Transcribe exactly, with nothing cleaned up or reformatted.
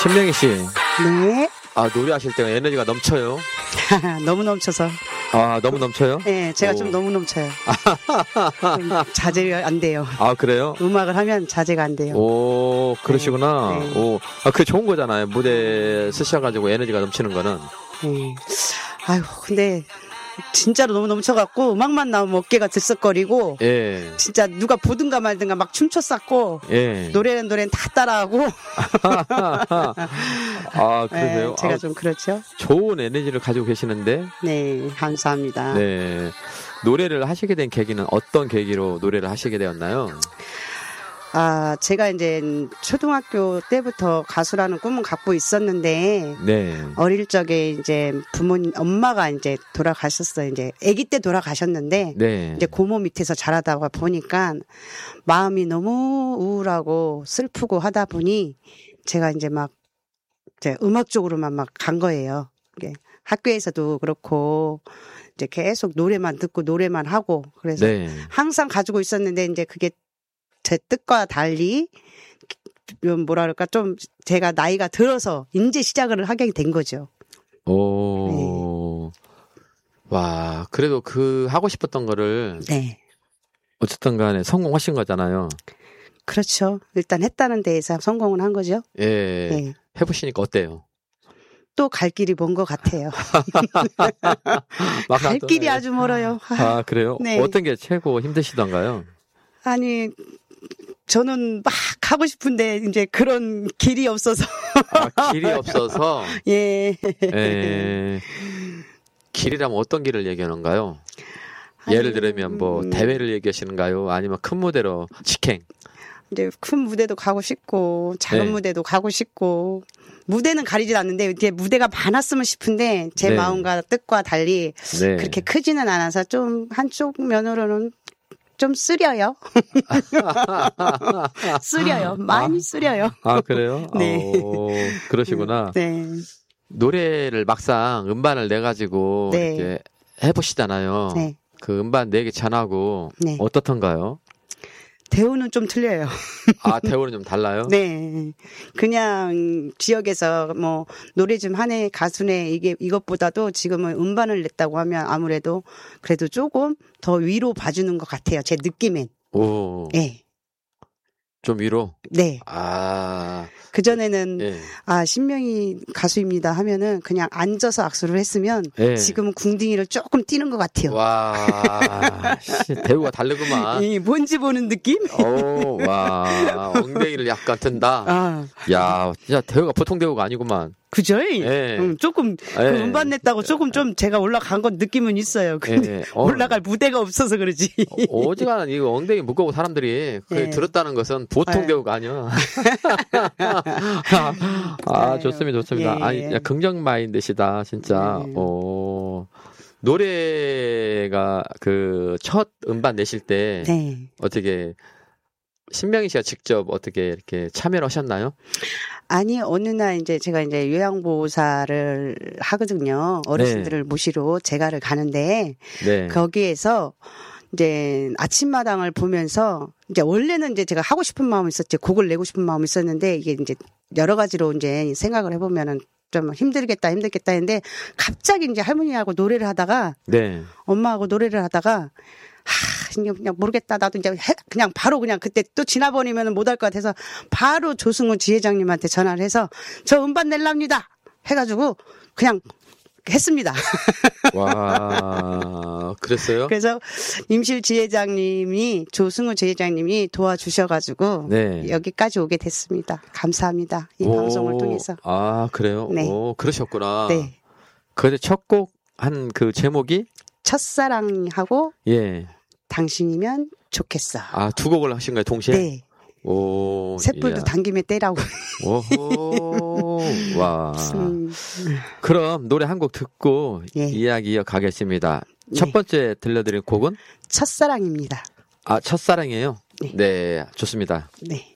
신명희 씨. 네. 아, 노래하실 때가 에너지가 넘쳐요. 너무 넘쳐서. 아, 너무 넘쳐요? 네, 제가 오. 좀 너무 넘쳐요. 좀 자제가 안 돼요. 아, 그래요? 음악을 하면 자제가 안 돼요. 오, 그러시구나. 네. 네. 오, 아, 그게 좋은 거잖아요. 무대 쓰셔가지고 에너지가 넘치는 거는. 네. 아유, 근데 진짜로 너무 넘쳐갖고 음악만 나오면 어깨가 들썩거리고 예. 진짜 누가 보든가 말든가 막 춤췄었고 예. 노래는 노래는 다 따라하고. 아, 그러세요? 네, 제가 아, 좀 그렇죠. 좋은 에너지를 가지고 계시는데. 네, 감사합니다. 네. 노래를 하시게 된 계기는 어떤 계기로 노래를 하시게 되었나요? 아, 제가 이제 초등학교 때부터 가수라는 꿈은 갖고 있었는데, 네. 어릴 적에 이제 부모님, 엄마가 이제 돌아가셨어요. 이제 아기 때 돌아가셨는데, 네. 이제 고모 밑에서 자라다 보니까 마음이 너무 우울하고 슬프고 하다 보니 제가 이제 막 이제 음악 쪽으로만 막 간 거예요. 이게 학교에서도 그렇고, 이제 계속 노래만 듣고 노래만 하고, 그래서 네. 항상 가지고 있었는데, 이제 그게 제 뜻과 달리 뭐라 그럴까 좀 제가 나이가 들어서 이제 시작을 하게 된 거죠. 오, 네. 와, 그래도 그 하고 싶었던 거를 네. 어쨌든 간에 성공하신 거잖아요. 그렇죠. 일단 했다는 데에서 성공은 한 거죠. 예, 네. 해보시니까 어때요? 또 갈 길이 먼 것 같아요. 갈 길이 아주 멀어요. 아, 그래요? 네. 어떤 게 최고 힘드시던가요? 아니, 저는 막 하고 싶은데 이제 그런 길이 없어서. 아, 길이 없어서. 예. 예. 길이라면 어떤 길을 얘기하는가요? 아니, 예를 들면 뭐 음, 대회를 얘기하시는가요? 아니면 큰 무대로 직행? 이제 큰 무대도 가고 싶고 작은 네. 무대도 가고 싶고 무대는 가리질 않는데 이제 무대가 많았으면 싶은데 제 네. 마음과 뜻과 달리 네. 그렇게 크지는 않아서 좀 한쪽 면으로는 좀 쓰려요. 쓰려요. 많이 아, 쓰려요. 아, 그래요? 네. 오, 그러시구나. 네. 노래를 막상 음반을 내가지고 네. 이렇게 해보시잖아요. 네. 그 음반 내기 전하고 네. 어떻던가요? 대우는 좀 틀려요. 아, 대우는 좀 달라요? 네. 그냥 지역에서 뭐 노래 좀 하네 가수네 이게 이것보다도 지금은 음반을 냈다고 하면 아무래도 그래도 조금 더 위로 봐주는 것 같아요. 제 느낌엔. 오, 네. 좀 위로? 네. 아, 그전에는 예. 아, 신명희 가수입니다 하면은 그냥 앉아서 악수를 했으면 예. 지금은 궁둥이를 조금 뛰는 것 같아요. 와, 씨, 대우가 다르구만. 이 뭔지 보는 느낌? 오, 와, 엉덩이를 약간 든다. 아, 야, 진짜 대우가 보통 대우가 아니구만. 그죠? 예. 음, 조금 그 예. 음반 냈다고 조금 좀 제가 올라간 건 느낌은 있어요. 근데 예. 어. 올라갈 무대가 없어서 그러지. 오지간 이거 엉덩이 무거워 사람들이 그 예. 들었다는 것은 보통 예. 대우가 아니야. 아, 좋습니다, 좋습니다. 예. 아니, 야, 긍정 마인드시다, 진짜. 예. 오, 노래가 그 첫 음반 내실 때 네. 어떻게 신명희 씨가 직접 어떻게 이렇게 참여를 하셨나요? 아니, 어느 날 이제 제가 이제 요양보호사를 하거든요. 어르신들을 네. 모시러 제가를 가는데 네. 거기에서 이제 아침마당을 보면서 이제 원래는 이제 제가 하고 싶은 마음이 있었지 곡을 내고 싶은 마음이 있었는데 이게 이제 여러 가지로 이제 생각을 해보면은 좀 힘들겠다 힘들겠다 했는데 갑자기 이제 할머니하고 노래를 하다가 네. 엄마하고 노래를 하다가 하, 그냥 모르겠다. 나도 이제 해, 그냥 바로 그냥 그때 또 지나버리면 못할 것 같아서 바로 조승우 지회장님한테 전화를 해서 저 음반 낼랍니다. 해가지고 그냥 했습니다. 와, 그랬어요? 그래서 임실 지회장님이 조승우 지회장님이 도와주셔가지고 네. 여기까지 오게 됐습니다. 감사합니다. 이 오, 방송을 통해서. 아, 그래요? 네. 오, 그러셨구나. 네. 그때 첫 곡 한 그 제목이? 첫사랑하고 예. 당신이면 좋겠어. 아, 두 곡을 하신 거예요, 동시에? 네. 오. 셋불도 이야. 당김에 떼라고. 오호. 와. 음, 그럼 노래 한 곡 듣고 예. 이야기 이어가겠습니다. 네. 첫 번째 들려드릴 곡은? 첫사랑입니다. 아, 첫사랑이에요? 네. 네, 좋습니다. 네.